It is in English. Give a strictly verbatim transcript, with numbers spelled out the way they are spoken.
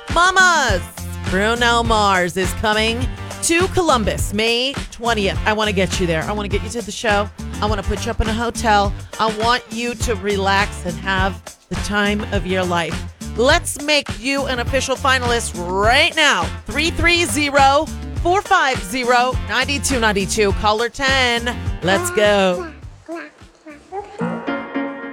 Mamas, Bruno Mars is coming to Columbus, May twentieth. I want to get you there. I want to get you to the show. I want to put you up in a hotel. I want you to relax and have the time of your life. Let's make you an official finalist right now. three three zero, four five zero, nine two nine two. Caller ten. Let's go.